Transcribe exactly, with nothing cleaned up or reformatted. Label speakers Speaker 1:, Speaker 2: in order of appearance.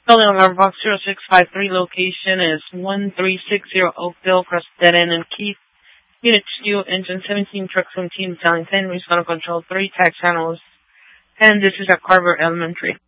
Speaker 1: Building number box zero six five three, location is one three six zero Oakdale, Cross Dead End and Keith. Unit two, engine seventeen, truck seventeen, battalion ten, respawn control three, tag channels, and this is at Carver Elementary.